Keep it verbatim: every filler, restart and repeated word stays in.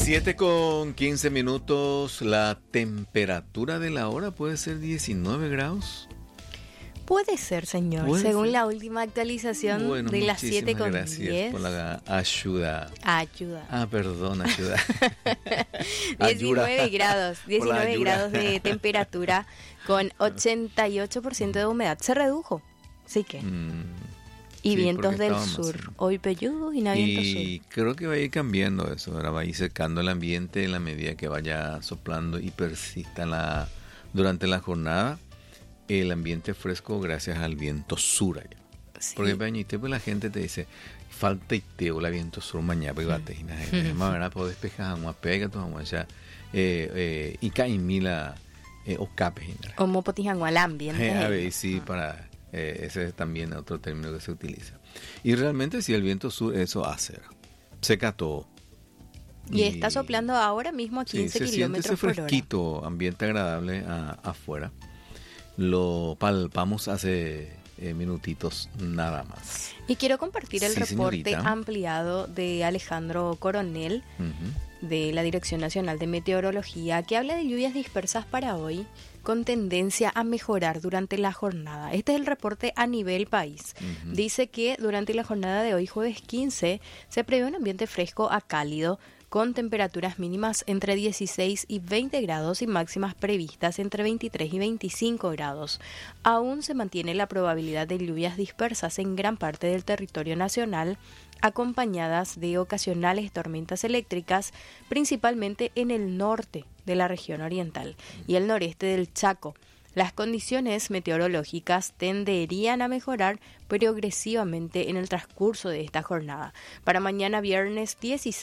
siete con quince minutos, la temperatura de la hora puede ser diecinueve grados. Puede ser, señor, Puede según ser. la última actualización Bueno, de las siete con gracias diez. por la ayuda. Ayuda. Ah, perdón, ayuda. diecinueve grados, Por la diecinueve ayuda. grados de temperatura con ochenta y ocho por ciento de humedad. Se redujo, sí que. Mm, Y sí, vientos porque del estaba más sur. cerca. Hoy pelludos y no viento Y sur. creo que va a ir cambiando eso, ahora va a ir secando el ambiente en la medida que vaya soplando y persista la, durante la jornada el ambiente fresco gracias al viento sur allá. Sí. Porque bañite, pues la gente te dice, falta y te la viento sur mañana, pero bate y nada, más verdad, puedo despejar, vamos a pegar, vamos allá, eh, eh, y cae mila, eh, o capes, Como potijango al ambiente. a ver, sí, para, eh, ese es también otro término que se utiliza. Y realmente si el viento sur, eso hace, seca todo. Y está soplando ahora mismo a sí, quince se siente kilómetros ese por hora. fresquito, ambiente agradable a, afuera. Lo palpamos hace eh, minutitos nada más. Y quiero compartir el Sí, reporte señorita. ampliado de Alejandro Coronel Ujú. de la Dirección Nacional de Meteorología, que habla de lluvias dispersas para hoy con tendencia a mejorar durante la jornada. Este es el reporte a nivel país. Ujú. Dice que durante la jornada de hoy, jueves quince, se prevé un ambiente fresco a cálido, con temperaturas mínimas entre dieciséis y veinte grados y máximas previstas entre veintitrés y veinticinco grados. Aún se mantiene la probabilidad de lluvias dispersas en gran parte del territorio nacional, acompañadas de ocasionales tormentas eléctricas, principalmente en el norte de la región oriental y el noreste del Chaco. Las condiciones meteorológicas tenderían a mejorar progresivamente en el transcurso de esta jornada. Para mañana viernes dieciséis